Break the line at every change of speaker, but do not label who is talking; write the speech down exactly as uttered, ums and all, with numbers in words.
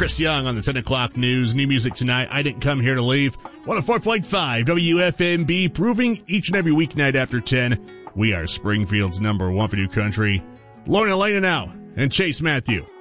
Chris Young on the ten o'clock news. New music tonight. I Didn't Come Here to Leave. one oh four point five W F M B, proving each and every weeknight after ten, we are Springfield's number one for new country. Lauren Elena now, and Chase Matthew.